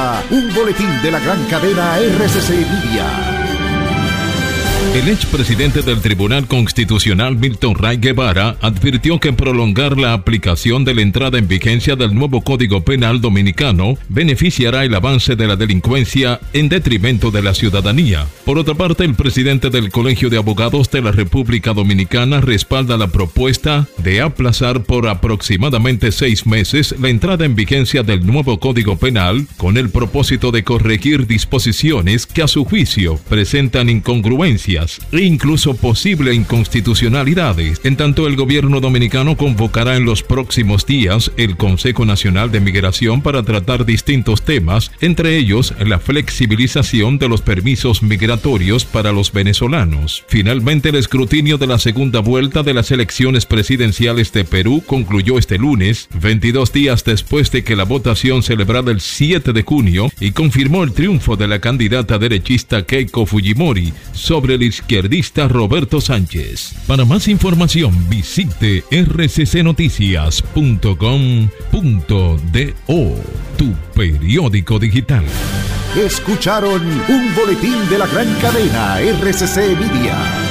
Un boletín de la gran cadena RCC Media. El expresidente del Tribunal Constitucional, Milton Ray Guevara, advirtió que prolongar la aplicación de la entrada en vigencia del nuevo Código Penal dominicano beneficiará el avance de la delincuencia en detrimento de la ciudadanía. Por otra parte, el presidente del Colegio de Abogados de la República Dominicana respalda la propuesta de aplazar por aproximadamente 6 meses la entrada en vigencia del nuevo Código Penal con el propósito de corregir disposiciones que a su juicio presentan incongruencias e incluso posibles inconstitucionalidades. En tanto, el gobierno dominicano convocará en los próximos días el Consejo Nacional de Migración para tratar distintos temas, entre ellos la flexibilización de los permisos migratorios para los venezolanos. Finalmente, el escrutinio de la segunda vuelta de las elecciones presidenciales de Perú concluyó este lunes, 22 días después de que la votación celebrada el 7 de junio y confirmó el triunfo de la candidata derechista Keiko Fujimori sobre el izquierdista Roberto Sánchez. Para más información visite rccnoticias.com.do, tu periódico digital. Escucharon un boletín de la gran cadena RCC Media.